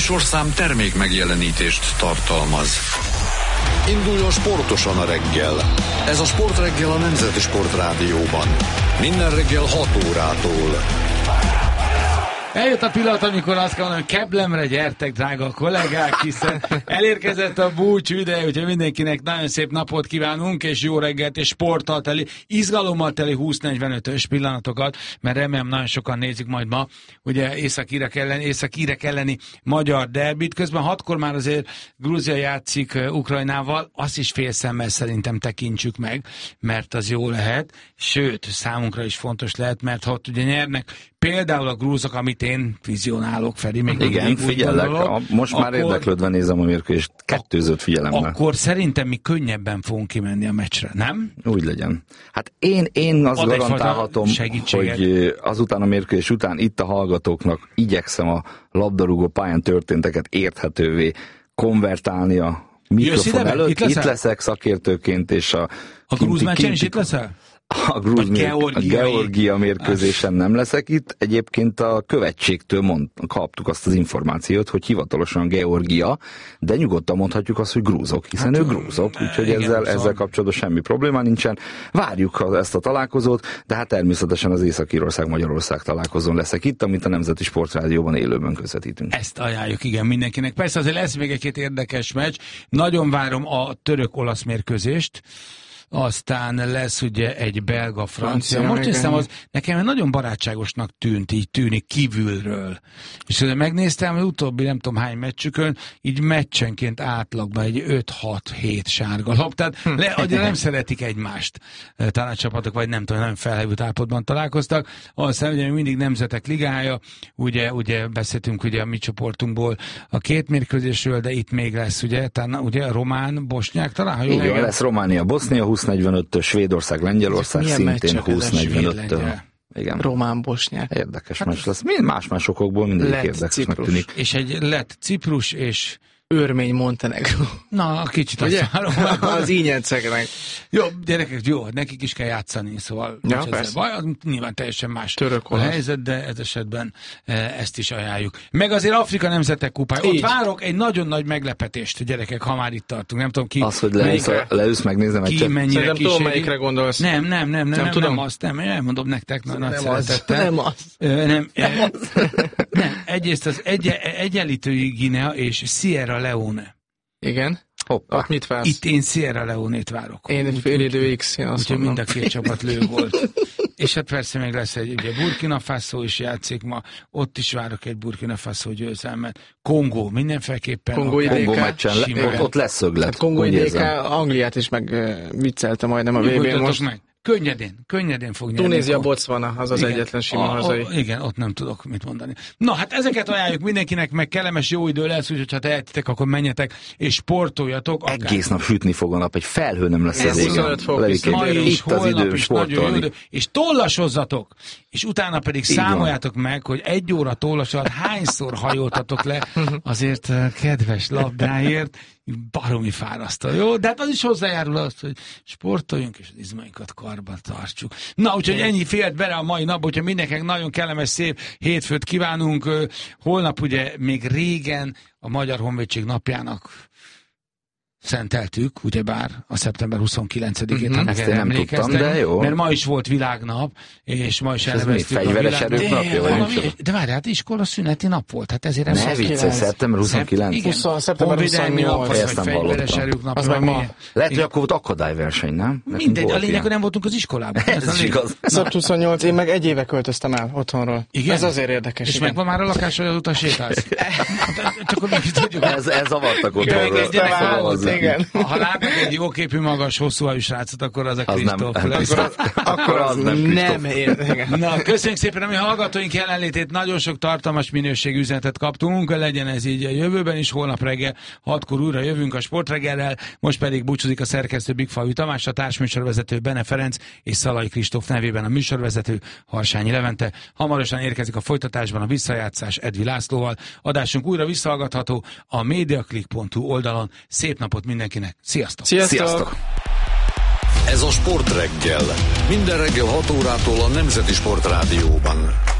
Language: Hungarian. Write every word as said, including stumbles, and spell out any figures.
műsorszám termék megjelenítést tartalmaz. Induljon sportosan a reggel. Ez a Sportreggel a Nemzeti Sportrádióban. Minden reggel hat órától. Eljött a pillanat, amikor azt kell mondani, hogy Keblemre gyertek, drága kollégák, hiszen elérkezett a búcsú ideje, úgyhogy mindenkinek nagyon szép napot kívánunk, és jó reggelt, és sporttal teli, izgalommal teli húsz negyvenötös pillanatokat, mert remélem nagyon sokan nézik majd ma, ugye Észak-Írek ellen, Észak-Írek elleni magyar derbit, közben hatkor már azért Grúzia játszik Ukrajnával, azt is fél szemmel szerintem tekintsük meg, mert az jó lehet, sőt, számunkra is fontos lehet, mert ha ott ugye nyernek, például a grúzok, amit én vizionálok, Feri, még igen, figyellek, a, most már akkor, érdeklődve nézem a mérkőzést, kettőzött figyelemmel. Akkor szerintem mi könnyebben fogunk kimenni a meccsre, nem? Úgy legyen. Hát én, én azt Ad garantálhatom, hogy azután a mérkőzés után itt a hallgatóknak igyekszem a labdarúgó pályán történteket érthetővé konvertálni a mikrofon előtt. Itt, itt leszek szakértőként, és a... A grúz meccsen is itt leszel? A grúz mér... Georgia mérkőzésen nem leszek itt. Egyébként a követségtől mond, kaptuk azt az információt, hogy hivatalosan Georgia, de nyugodtan mondhatjuk azt, hogy grúzok, hiszen hát, ők grúzok, úgyhogy igen, ezzel, ezzel kapcsolatban semmi probléma nincsen. Várjuk ezt a találkozót, de hát természetesen az Észak-Írország-Magyarország találkozón leszek itt, amit a Nemzeti Sportrádióban élőben közvetítünk. Ezt ajánljuk, igen, mindenkinek. Persze azért lesz még egy-két érdekes meccs. Nagyon várom a török-olasz mérkőzést. Aztán lesz ugye egy belga-francia. Most hiszem, az nekem nagyon barátságosnak tűnt, így tűnik kívülről. És azért megnéztem, hogy utóbbi nem tudom hány meccsükön, így meccsenként átlagban egy öt-hat-hét sárga lap. Tehát le, nem szeretik egymást talán a csapatok, vagy nem tudom, nem felhevült állapotban találkoztak. Aztán ugye mindig Nemzetek Ligája, ugye, ugye beszéltünk ugye a mi csoportunkból a két mérkőzésről, de itt még lesz ugye, talán ugye román, bosnyák talán? Így van, lesz Románia, Bosznia, húsz negyvenöttől, Svédország, Lengyelország szintén húsz negyvenöttől. Igen. Román, bosnyák. Érdekes hát meccs lesz. Mind más-más okokból mindegyik érdekesnek tűnik. És egy lett Ciprus és Örmény, Montenegro. Na, kicsit azt várom. Az ínyenceknek. Jó, gyerekek, jó, nekik is kell játszani, szóval ja, ez baj, az nyilván teljesen más Török a helyzet, de ez esetben ezt is ajánljuk. Meg azért Afrika Nemzetek Kupája. Ott várok egy nagyon nagy meglepetést, gyerekek, ha már itt tartunk. Nem tudom ki. Az, hogy leülsz, leülsz megnézem egy ki mennyire kíséri. Tudom, melyikre gondolsz. Nem, nem, nem, nem, nem, nem, tudom. nem azt, nem, elmondom nektek, nagy nem szeretettel. Nem az. Nem, nem, nem, egyrészt az egy, Egyenlítői Guinea és Sierra Leone. Igen. Hoppá. Ott mit vársz? Itt én Sierra Leone-t várok. Én egy fél idő X, én azt Úgyhogy mind a két csapat lő volt. És hát persze még lesz egy, ugye Burkina Faso is játszik ma, ott is várok egy Burkina Faso győzelmet. Kongó, mindenféleképpen. Kongó idéka. meccsen, le, ott lesz szöglet. Hát Kongó idéka, Angliát is meg uh, viccelte majdnem a vé bén most. Meg. Könnyedén, könnyedén fog nyerni. Tunézia, Botswana, az az igen, egyetlen sima a, hazai. A, igen, ott nem tudok mit mondani. Na, hát ezeket ajánljuk mindenkinek, meg kellemes jó idő lesz, úgyhogy ha tehetitek, akkor menjetek és sportoljatok. Akár. Egész nap sütni fog a nap, egy felhő nem lesz ez huszonöt fok. Ma is, holnap is nagyon jó idő. És tollasozzatok, és utána pedig így számoljátok van. Meg, hogy egy óra tollas alatt hányszor hajoltatok le azért kedves labdáért. Baromi fárasztó, jó? De hát az is hozzájárul azt, hogy sportoljunk, és az izmainkat karban tartsuk. Na, úgyhogy ennyi félt bele a mai nap, hogyha mindenkinek nagyon kellemes, szép hétfőt kívánunk. Holnap ugye még régen a Magyar Honvédség napjának szenteltük, ugyebár a szeptember huszonkilencedikét, uh-huh. ha nem emlékeztek, de jó. Mert ma is volt világnap, és ma is elneveztük a világ... erők napja, vagy valami, de várj, hát iskola szüneti nap volt, hát ezért ne vicce, szeptember huszonkilencedike. szeptember huszonnyolc. Vagy fegyveres erők napja. Az meg ma. Lehet, hogy akkor volt akadályverseny, nem? Mindegy, a lényeg, hogy nem voltunk az iskolában. Ez is igaz. szeptember huszonnyolc, én meg egy éve költöztem el otthonról. Igen? Ez azért érdekes. És megvan már a lakás, hogy azóta sétálsz. Csak akkor meg is tudjuk. Ez zavartak otthonról. Ha látnak egy jóképű, magas, hosszú hajú srácot, akkor az a Kristóf lesz. Akkor az nem nem ér. Na, köszönjük szépen a mi hallgatóink jelenlétét, nagyon sok tartalmas minőségű üzenetet kaptunk, legyen ez így a jövőben is, holnap reggel hatkor újra jövünk a Sportreggellel, most pedig búcsúzik a szerkesztő Bigfalvi Tamás, a társműsorvezető Bene Ferenc és Szalai Kristóf nevében a műsorvezető Harsányi Levente. Hamarosan érkezik a folytatásban a visszajátszás Edvi Lászlóval. Adásunk újra visszahallgatható a mediaclick pont hu oldalon. Szép napot mindenkinek! Sziasztok! Sziasztok! Sziasztok! Ez a Sportreggel. Minden reggel hat órától a Nemzeti Sportrádióban.